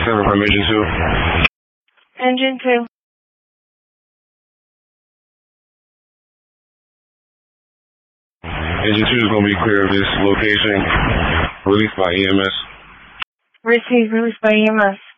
7 from Engine 2. Engine 2. Engine 2 is going to be clear of this location. Released by EMS. Received. Released by EMS.